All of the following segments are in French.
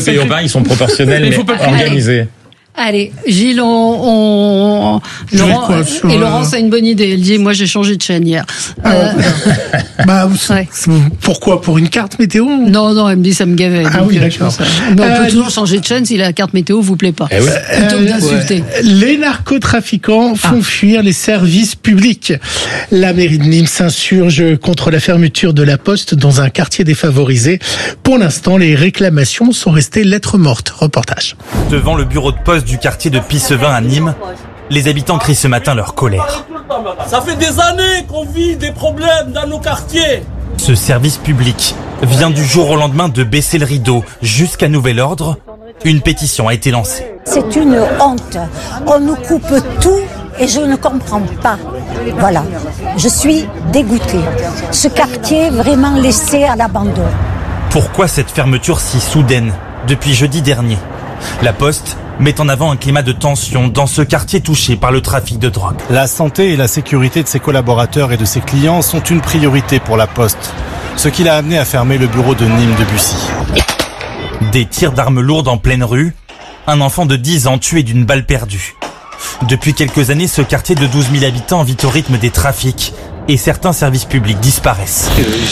conseils urbains, ils sont proportionnels, mais organisés. Allez, Gilles, Laurence a une bonne idée. Elle dit, moi, j'ai changé de chaîne hier. Pourquoi? Pour une carte météo? Non, elle me dit, ça me gavait. Ah oui, d'accord. Mais on peut toujours changer de chaîne si la carte météo vous plaît pas. Plutôt que d'insulter. Les narcotrafiquants font fuir les services publics. La mairie de Nîmes s'insurge contre la fermeture de la Poste dans un quartier défavorisé. Pour l'instant, les réclamations sont restées lettres mortes. Reportage. Devant le bureau de poste du quartier de Pissevin à Nîmes, les habitants crient ce matin leur colère. Ça fait des années qu'on vit des problèmes dans nos quartiers. Ce service public vient du jour au lendemain de baisser le rideau. Jusqu'à nouvel ordre, une pétition a été lancée. C'est une honte. On nous coupe tout et je ne comprends pas. Voilà, je suis dégoûtée. Ce quartier est vraiment laissé à l'abandon. Pourquoi cette fermeture si soudaine depuis jeudi dernier? La Poste met en avant un climat de tension dans ce quartier touché par le trafic de drogue. La santé et la sécurité de ses collaborateurs et de ses clients sont une priorité pour la Poste, ce qui l'a amené à fermer le bureau de Nîmes-Debussy. Des tirs d'armes lourdes en pleine rue, un enfant de 10 ans tué d'une balle perdue. Depuis quelques années, ce quartier de 12 000 habitants vit au rythme des trafics et certains services publics disparaissent.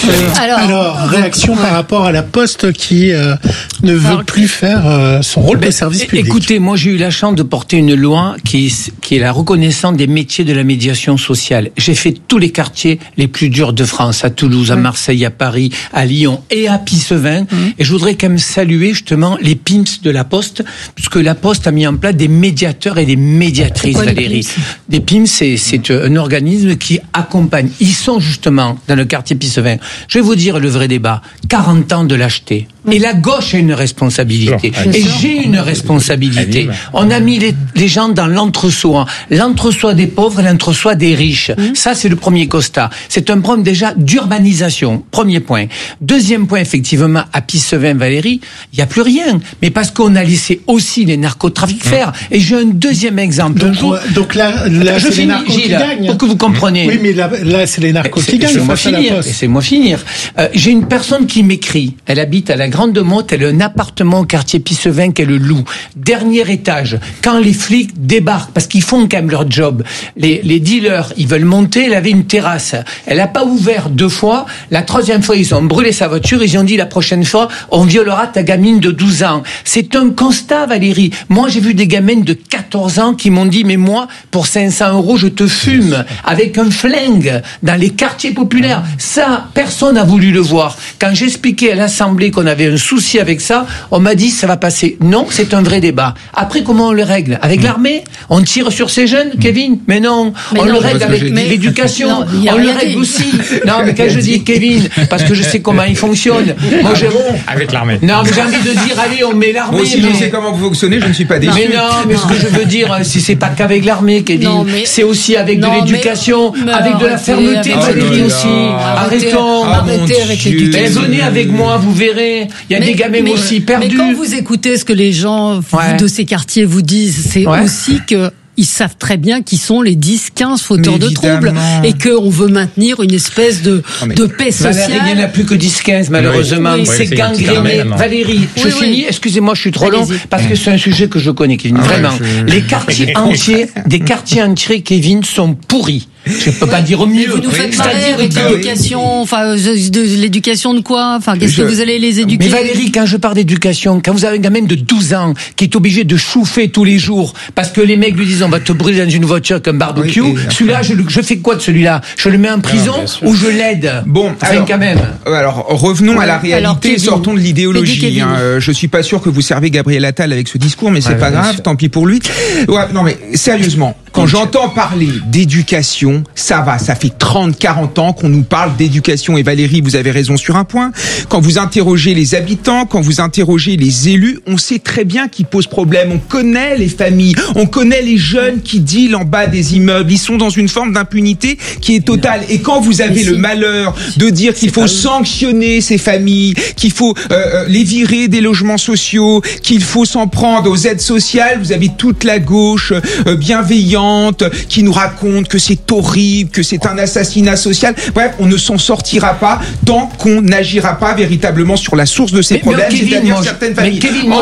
Alors, réaction par rapport à la Poste qui ne veut plus faire son rôle de service public. Écoutez, moi j'ai eu la chance de porter une loi qui est la reconnaissance des métiers de la médiation sociale. J'ai fait tous les quartiers les plus durs de France, à Toulouse, à Marseille, à Paris, à Lyon et à Pissevin. Et je voudrais quand même saluer justement les PIMS de la Poste, puisque la Poste a mis en place des médiateurs et des médiatrices, Valérie. Des PIMS, c'est un organisme qui accompagne. Ils sont justement dans le quartier Pissevin. Je vais vous dire le vrai débat. 40 ans de lâcheté. Et la gauche a une responsabilité. Et j'ai une responsabilité. On a mis les gens dans l'entre-soi. L'entre-soi des pauvres et l'entre-soi des riches. Ça, c'est le premier constat. C'est un problème déjà d'urbanisation. Premier point. Deuxième point, effectivement, à Pissevin, Valérie, il n'y a plus rien. Mais parce qu'on a laissé aussi les narcotrafics faire. Et j'ai un deuxième exemple. Donc là je c'est les narcos qui gagnent. Pour que vous compreniez. Oui, mais là c'est les narcos qui gagnent face à la Poste. Laissez-moi finir. J'ai une personne qui m'écrit. Elle habite à la Grande Motte, elle a un appartement au quartier Pissevin qu'elle loue. Dernier étage. Quand les flics débarquent, parce qu'ils font quand même leur job, les dealers, ils veulent monter, elle avait une terrasse. Elle n'a pas ouvert 2 fois. La 3e fois, ils ont brûlé sa voiture. Ils ont dit la prochaine fois, on violera ta gamine de 12 ans. C'est un constat, Valérie. Moi, j'ai vu des gamines de 14 ans qui m'ont dit, mais moi, pour 500 €, je te fume avec un flingue dans les quartiers populaires. Ça, personne n'a voulu le voir. Quand j'expliquais à l'Assemblée qu'on avait un souci avec ça, on m'a dit ça va passer. Non, c'est un vrai débat. Après, comment on le règle? Avec l'armée? On tire sur ces jeunes, Kevin? Mais non, on le règle avec l'éducation. On le règle aussi. Non, mais quand je dis Kevin, parce que je sais comment il fonctionne. Moi, avec l'armée. Non, mais j'ai envie de dire, allez, on met l'armée. Moi aussi, je sais comment vous fonctionnez, je ne suis pas déçu. Mais non, mais ce que je veux dire, si c'est pas qu'avec l'armée, Kevin, c'est aussi avec de l'éducation, avec de la fermeté, Valérie aussi. Arrêtons. Arrêtez avec l'éducation. Venez avec moi, vous verrez. Il y a des gamins aussi perdus. Mais quand vous écoutez ce que les gens de ces quartiers vous disent, c'est aussi que ils savent très bien qui sont les 10-15 fauteurs de troubles et qu'on veut maintenir une espèce de paix sociale. Valérie, il n'y en a plus que 10-15 malheureusement. C'est gangréné. Valérie, je finis. Excusez-moi, je suis trop long parce que c'est un sujet que je connais, Kevin. Vraiment. Les quartiers entiers, des quartiers entiers, Kevin, sont pourris. Je peux pas dire mieux. Vous nous faites parler avec l'éducation, de l'éducation de quoi? Qu'est-ce que vous allez les éduquer? Mais Valérie, quand je parle d'éducation, quand vous avez un gamin de 12 ans qui est obligé de chauffer tous les jours parce que les mecs lui disent on va te brûler dans une voiture avec un barbecue, celui-là, je fais quoi de celui-là? Je le mets en prison ou je l'aide? Bon, alors, quand même. Alors, revenons à la réalité, sortons de l'idéologie. Je suis pas sûr que vous servez Gabriel Attal avec ce discours, mais c'est pas grave, tant pis pour lui. Non mais, sérieusement, quand j'entends parler d'éducation, ça va, ça fait 30-40 ans qu'on nous parle d'éducation. Et Valérie, vous avez raison sur un point. Quand vous interrogez les habitants, quand vous interrogez les élus, on sait très bien qui pose problème. On connaît les familles, on connaît les jeunes qui dealent en bas des immeubles. Ils sont dans une forme d'impunité qui est totale. Et quand vous avez le malheur de dire qu'il faut sanctionner ces familles, qu'il faut les virer des logements sociaux, qu'il faut s'en prendre aux aides sociales, vous avez toute la gauche bienveillante qui nous raconte que c'est horrible, que c'est un assassinat social. Bref, on ne s'en sortira pas tant qu'on n'agira pas véritablement sur la source de ces problèmes, c'est-à-dire certaines familles.